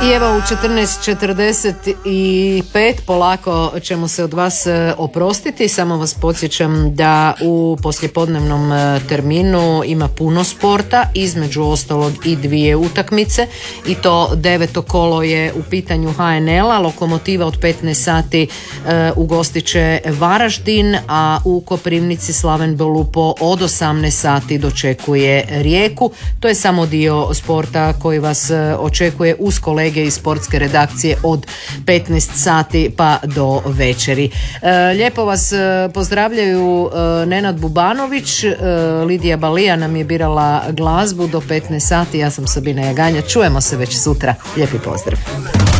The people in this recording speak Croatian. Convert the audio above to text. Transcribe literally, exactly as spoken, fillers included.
I evo u četrnaest četrdeset pet polako ćemo se od vas oprostiti. Samo vas podsjećam da u poslijepodnevnom terminu ima puno sporta, između ostalog i dvije utakmice, i to deveto kolo je u pitanju ha en el-a. Lokomotiva od petnaest sati ugostit će Varaždin, a u Koprivnici Slaven Belupo od osamnaest sati dočekuje Rijeku. To je samo dio sporta koji vas očekuje uz kolege iz sportske redakcije od petnaest sati pa do večeri. Lijepo vas pozdravljaju Nenad Bubanović, Lidija Balija nam je birala glazbu do petnaest sati, ja sam Sabina Jaganja. Čujemo se već sutra. Lijepi pozdrav.